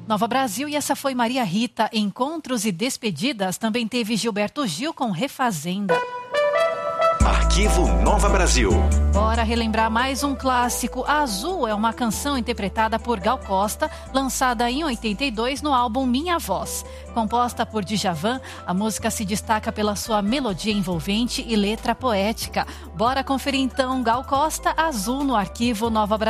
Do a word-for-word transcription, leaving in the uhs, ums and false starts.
Nova Brasil, e essa foi Maria Rita. Encontros e Despedidas. Também teve Gilberto Gil com Refazenda. Arquivo Nova Brasil. Bora relembrar mais um clássico. Azul é uma canção interpretada por Gal Costa, lançada em oitenta e dois no álbum Minha Voz. Composta por Djavan, a música se destaca pela sua melodia envolvente e letra poética. Bora conferir então Gal Costa, Azul, no Arquivo Nova Brasil.